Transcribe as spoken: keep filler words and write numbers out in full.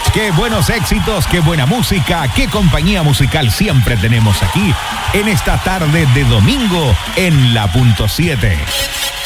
Qué buenos éxitos, qué buena música, qué compañía musical siempre tenemos aquí en esta tarde de domingo en la punto siete.